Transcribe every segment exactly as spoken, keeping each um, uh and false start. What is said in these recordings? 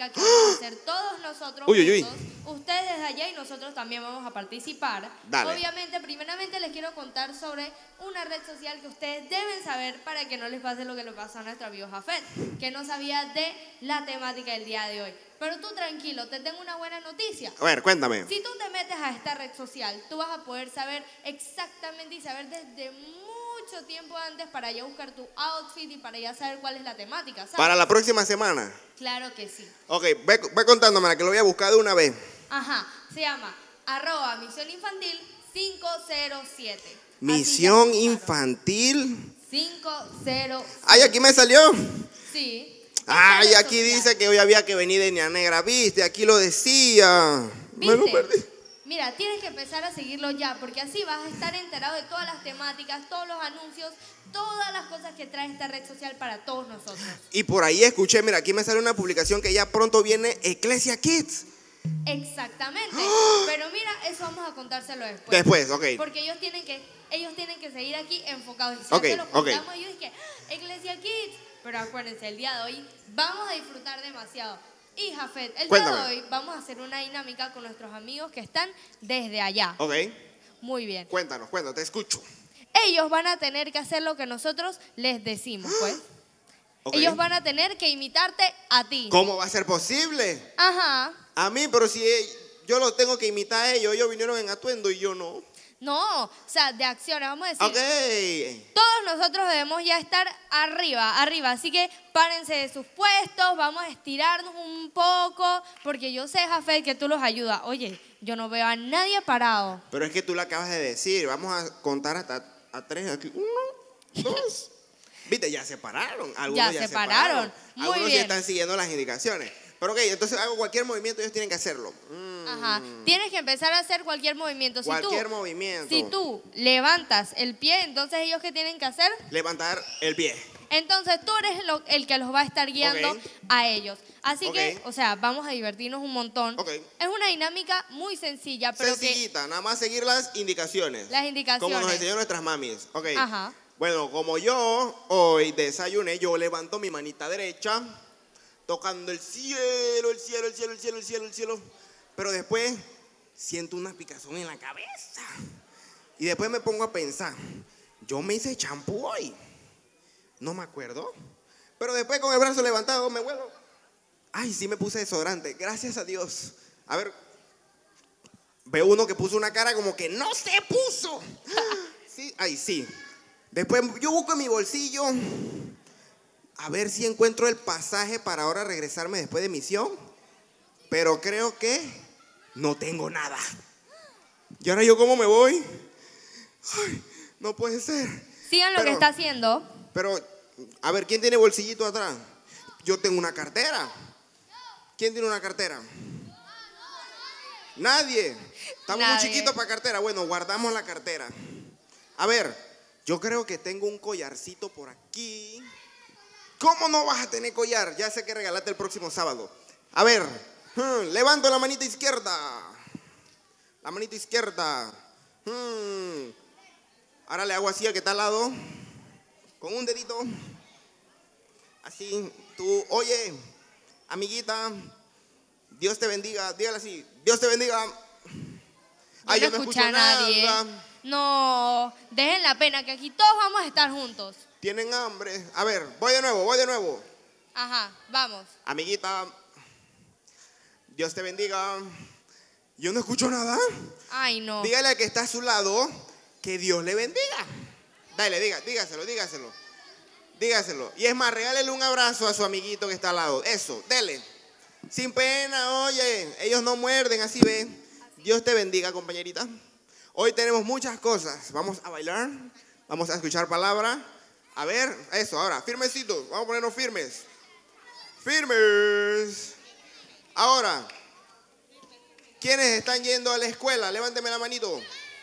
dinámica que vamos a hacer todos nosotros uy, uy, juntos. uy. Ustedes desde allá y nosotros también vamos a participar. Dale. Obviamente, primeramente les quiero contar sobre una red social que ustedes deben saber para que no les pase lo que le pasó a nuestro amigo Jafet, que no sabía de la temática del día de hoy. Pero tú tranquilo, te tengo una buena noticia. A ver, cuéntame. Si tú te metes a esta red social, tú vas a poder saber exactamente y saber desde mucho tiempo antes para ya buscar tu outfit y para ya saber cuál es la temática, ¿sabes? Para la próxima semana. Claro que sí. Ok, ve, ve contándome, que lo voy a buscar de una vez. Ajá, se llama arroba misión infantil cinco cero siete. Misión infantil. cinco cero siete. Ay, aquí me salió. Sí. Ay, Esta red aquí social. dice que hoy había que venir de Niña Negra, viste, aquí lo decía. Me lo ¿Viste? perdí. Mira, tienes que empezar a seguirlo ya, porque así vas a estar enterado de todas las temáticas, todos los anuncios, todas las cosas que trae esta red social para todos nosotros. Y por ahí escuché, mira, aquí me sale una publicación que ya pronto viene Ecclesia Kids. Exactamente. Pero mira, eso vamos a contárselo después. Después, ok. Porque ellos tienen que, ellos tienen que seguir aquí enfocados. Y si Ok, ya se lo ok. contamos, ellos dicen, Iglesia Kids. Pero acuérdense, el día de hoy vamos a disfrutar demasiado. Y Jafet, el Cuéntame. día de hoy vamos a hacer una dinámica con nuestros amigos que están desde allá. Ok, Muy bien. cuéntanos, cuéntanos, te escucho. Ellos van a tener que hacer lo que nosotros les decimos, pues. Ok. Ellos van a tener que imitarte a ti. ¿Cómo va a ser posible? Ajá. A mí, pero si yo los tengo que imitar a ellos, ellos vinieron en atuendo y yo no. No, o sea, de acciones, vamos a decir. Ok. Todos nosotros debemos ya estar arriba, arriba. Así que párense de sus puestos, vamos a estirarnos un poco, porque yo sé, Jafet, que tú los ayudas. Oye, yo no veo a nadie parado. Pero es que tú lo acabas de decir, vamos a contar hasta a tres aquí. Uno, dos. Viste, ya se pararon. Algunos Ya ya, se pararon. Muy Algunos bien. ya están siguiendo las indicaciones. Pero ok, entonces hago cualquier movimiento, ellos tienen que hacerlo. Mm. Ajá. Tienes que empezar a hacer cualquier movimiento. Si Cualquier tú, movimiento. Si tú levantas el pie, entonces ellos ¿qué tienen que hacer? Levantar el pie. Entonces tú eres lo- el que los va a estar guiando Ok. a ellos. Así Ok. que, o sea, vamos a divertirnos un montón. Ok. Es una dinámica muy sencilla, pero que Sencillita, nada más seguir las indicaciones. las indicaciones. Como nos enseñó nuestras mamis. Ok. Ajá. Bueno, como yo hoy desayuné, yo levanto mi manita derecha, tocando el cielo, el cielo, el cielo, el cielo, el cielo, el cielo. Pero después siento una picazón en la cabeza. Y después me pongo a pensar, yo me hice champú hoy. No me acuerdo. Pero después con el brazo levantado me vuelvo. Ay, sí me puse desodorante. Gracias a Dios. A ver. Veo uno que puso una cara como que no se puso. Sí, ay, sí. Después yo busco en mi bolsillo a ver si encuentro el pasaje para ahora regresarme después de misión. Pero creo que no tengo nada. ¿Y ahora yo cómo me voy? Ay, no puede ser. Sigan lo Pero- que está haciendo. Pero, a ver, ¿quién tiene bolsillito atrás? Yo tengo una cartera. ¿Quién tiene una cartera? Nadie. Estamos Nadie. muy chiquitos para cartera. Bueno, guardamos la cartera. A ver, yo creo que tengo un collarcito por aquí. ¿Cómo no vas a tener collar? Ya sé que regalaste el próximo sábado. A ver, hmm, levanto la manita izquierda. La manita izquierda. Hmm. Ahora le hago así al que está al lado. Con un dedito. Así. Tú, oye, amiguita, Dios te bendiga. Dígale así. Dios te bendiga. Ay, Yo yo no no escuché escucho a nadie. nada. No, dejen la pena, que aquí todos vamos a estar juntos. Tienen hambre. A ver, voy de nuevo, voy de nuevo. Ajá, vamos. Amiguita, Dios te bendiga. Yo no escucho nada. Ay, no. Dígale al que está a su lado que Dios le bendiga. Dale, diga, dígaselo, dígaselo. Dígaselo. Y es más, regálele un abrazo a su amiguito que está al lado. Eso, dele. Sin pena, oye, ellos no muerden, así ve. Dios te bendiga, compañerita. Hoy tenemos muchas cosas. Vamos a bailar, vamos a escuchar palabra. A ver, eso, ahora, firmecitos. Vamos a ponernos firmes. Firmes. Ahora, ¿quiénes están yendo a la escuela? Levánteme la manito.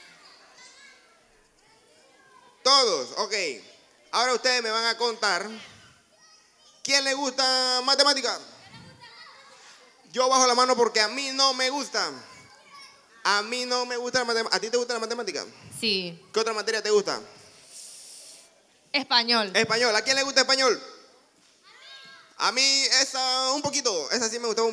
Todos, ok. Ahora ustedes me van a contar. ¿Quién le gusta matemática? Yo bajo la mano porque a mí no me gusta. A mí no me gusta la matemática. ¿A ti te gusta la matemática? Sí. ¿Qué otra materia te gusta? Español. Español. ¿A quién le gusta español? A mí esa un poquito. Esa sí me gusta un